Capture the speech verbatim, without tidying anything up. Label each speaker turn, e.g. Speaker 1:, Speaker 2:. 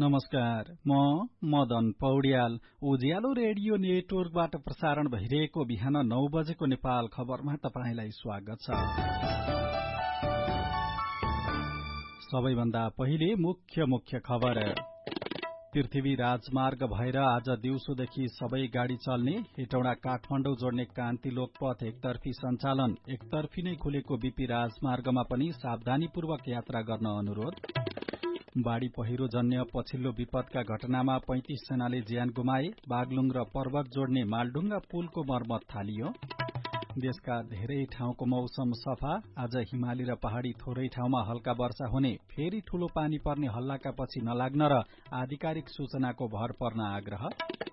Speaker 1: नमस्कार, म मदन पौड्याल। उज्यालो रेडियो नेटवर्कबाट प्रसारण भइरहेको बिहान नौ बजेको नेपाल खबरमा तपाईंलाई स्वागत छ। सबैभन्दा पहिले मुख्य मुख्य खबर। पृथ्वी राजमार्ग भएर आज दिउँसोदेखि सबै गाड़ी चल्ने, हेटौडा काठमाडौँ जोड्ने कान्ति लोकपथ एकतर्फी सञ्चालन, एकतर्फी नै खुलेको बीपी राजमार्गमा पनि सावधानीपूर्वक यात्रा गर्न अनुरोध। बाढ़ी पहिरो जन्य पछिल्लो विपदका घटनामा पैंतिस जनाले ज्यान गुमाए, बागलुङ र पर्वत जोड्ने मालढुङ्गा पुलको मर्मत थालियो। देशका धेरै ठाउँको मौसम सफा, आज हिमाली र पहाड़ी थोरै ठाउँमा हल्का वर्षा हुने, फेरि ठूलो पानी पर्ने हल्लाका पछि नलाग्न र आधिकारिक सूचनाको भर पर्न आग्रह।